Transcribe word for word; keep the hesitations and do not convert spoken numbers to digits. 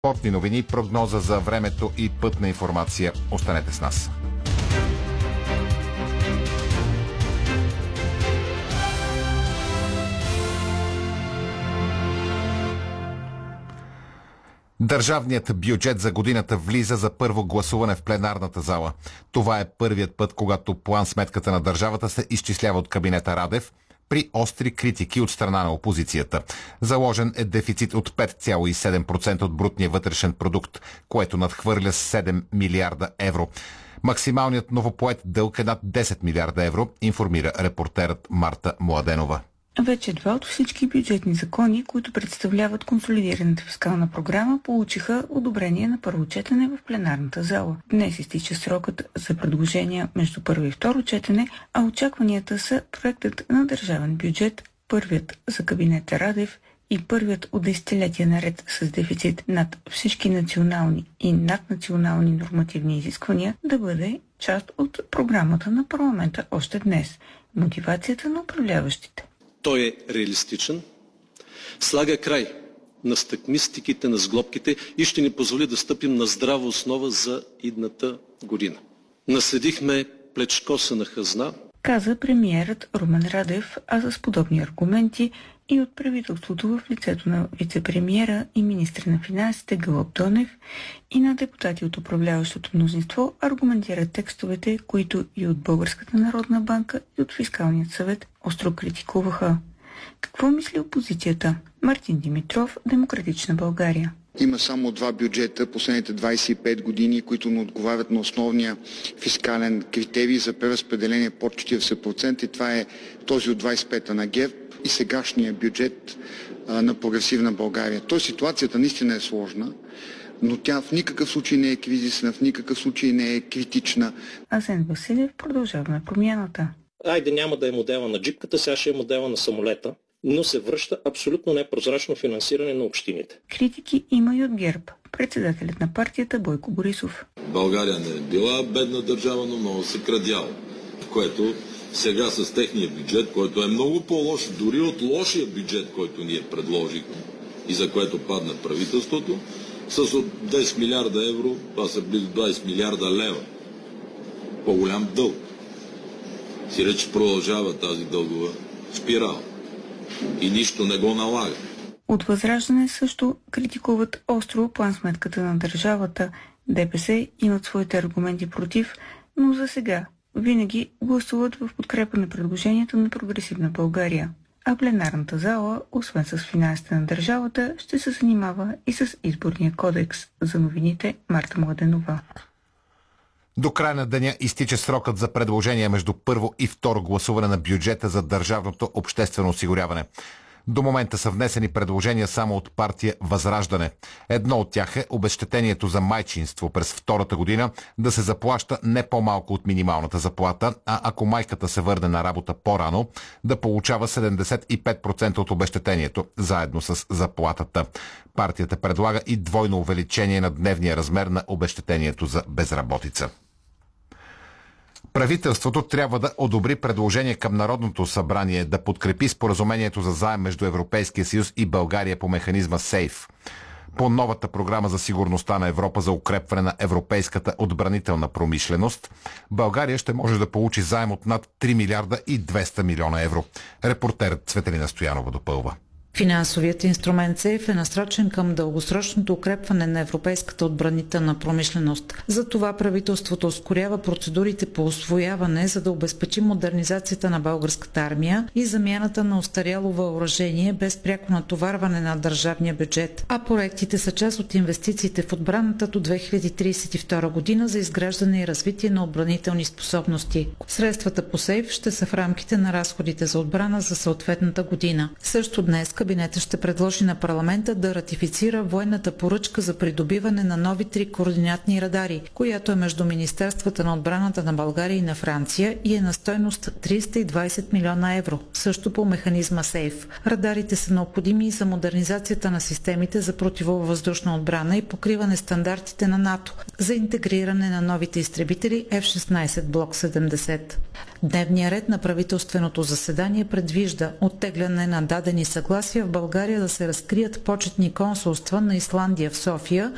Спортни новини, прогноза за времето и пътна информация. Останете с нас. Държавният бюджет за годината влиза за първо гласуване в пленарната зала. Това е първият път, когато план-сметката на държавата се изчислява от кабинета Радев, при остри критики от страна на опозицията. Заложен е дефицит от пет цяло и седем процента от брутния вътрешен продукт, което надхвърля седем милиарда евро. Максималният новопоет дълг е над десет милиарда евро, информира репортерът Марта Младенова. Вече два от всички бюджетни закони, които представляват консолидираната фискална програма, получиха одобрение на първо четене в пленарната зала. Днес изтича срокът за предложения между първо и второ четене, а очакванията са проектът на държавен бюджет, първият за кабинета Радев и първият от десетилетия наред с дефицит над всички национални и наднационални нормативни изисквания, да бъде част от програмата на парламента още днес. Мотивацията на управляващите. Той е реалистичен, слага край на стъкмистиките, на сглобките и ще ни позволи да стъпим на здрава основа за идната година. Наследихме плечкосана хазна, каза премиерът Румен Радев, а с подобни аргументи и от правителството в лицето на вице-премиера и министър на финансите Гълъб Донев и на депутати от управляващото мнозинство аргументират текстовете, които и от Българската народна банка и от Фискалният съвет остро критикуваха. Какво мисли опозицията? Мартин Димитров, Демократична България. Има само два бюджета последните двадесет и пет години, които не отговарят на основния фискален критерий за преразпределение под четиридесет процента и това е този от двадесет и пета на ГЕРБ и сегашния бюджет а, на Прогресивна България. Тоест ситуацията наистина е сложна, но тя в никакъв случай не е кризисна, в никакъв случай не е критична. Асен Василев, Продължаваме промяната. Айде, няма да е модела на джипката, сега ще е модела на самолета, но се връща абсолютно непрозрачно финансиране на общините. Критики има и от ГЕРБ. Председателят на партията Бойко Борисов. България не е била бедна държава, но много се крадяла, което сега с техния бюджет, който е много по-лош, дори от лошия бюджет, който ние предложихме и за което падна правителството, с от десет милиарда евро, това са близо двадесет милиарда лева. По-голям дълг. Си рече продължава тази дългова спирала. И нищо не го налага. От Възраждане също критикуват остро план-сметката на държавата. ДПС имат своите аргументи против, но за сега винаги гласуват в подкрепа на предложението на Прогресивна България. А пленарната зала, освен с финансите на държавата, ще се занимава и с изборния кодекс. За новините Марта Младенова. До края на деня изтича срокът за предложения между първо и второ гласуване на бюджета за държавното обществено осигуряване. До момента са внесени предложения само от партия Възраждане. Едно от тях е обезщетението за майчинство през втората година да се заплаща не по-малко от минималната заплата, а ако майката се върне на работа по-рано, да получава седемдесет и пет процента от обезщетението, заедно с заплатата. Партията предлага и двойно увеличение на дневния размер на обезщетението за безработица. Правителството трябва да одобри предложение към Народното събрание да подкрепи споразумението за заем между Европейския съюз и България по механизма СЕЙФ. По новата програма за сигурността на Европа за укрепване на европейската отбранителна промишленост, България ще може да получи заем от над три милиарда и двеста милиона евро. Репортерът Цветелина Стоянова допълва. Финансовият инструмент СЕЙФ е насрочен към дългосрочното укрепване на европейската отбранителна промишленост. За това правителството ускорява процедурите по усвояване, за да обезпечи модернизацията на българската армия и замяната на остаряло въоръжение без пряко натоварване на държавния бюджет. А проектите са част от инвестициите в отбраната до две хиляди тридесет и втора година за изграждане и развитие на отбранителни способности. Средствата по СЕЙФ ще са в рамките на разходите за отбрана за съответната година. Също днес кабинетът ще предложи на парламента да ратифицира военната поръчка за придобиване на нови три координатни радари, която е между Министерствата на отбраната на България и на Франция и е на стойност триста и двадесет милиона евро, също по механизма СЕЙФ. Радарите са необходими и за модернизацията на системите за противовъздушна отбрана и покриване стандартите на НАТО за интегриране на новите изтребители Еф шестнадесет Блок седемдесет. Дневният ред на правителственото заседание предвижда оттегляне на дадени съгласия в България да се разкрият почетни консулства на Исландия в София